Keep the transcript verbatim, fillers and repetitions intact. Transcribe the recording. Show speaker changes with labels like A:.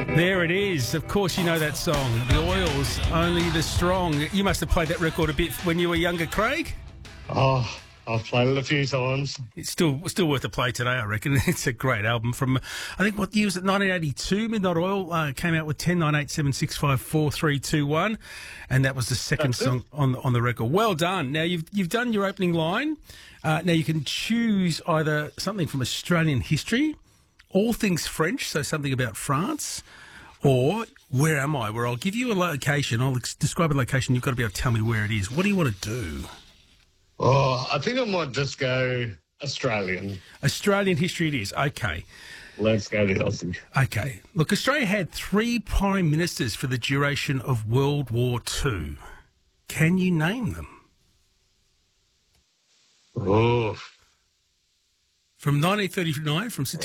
A: There it is. Of course, you know that song. The Oils, Only the Strong. You must have played that record a bit when you were younger, Craig.
B: Oh, I've played it a few times.
A: It's still still worth a play today, I reckon. It's a great album from, I think, what year was it? nineteen eighty-two. Midnight Oil uh, came out with ten nine eight seven six five four three two one, and that was the second
B: That's
A: song on on the record. Well done. Now you've you've done your opening line. Uh, now you can choose either something from Australian history, all things French, so something about France, or Where Am I? Where I'll give you a location. I'll ex- describe a location. You've got to be able to tell me where it is. What do you want to do?
B: Oh, I think I might just go Australian.
A: Australian history it is. Okay.
B: Let's go to Aussie.
A: Okay. Look, Australia had three prime ministers for the duration of World War Two. Can you name them?
B: Oh,
A: From nineteen thirty-nine, from September